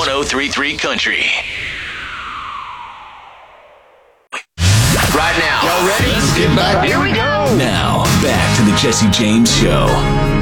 1033 Country. Right now. Y'all ready? Let's get back. Here we go. Now, back to the Jesse James Show.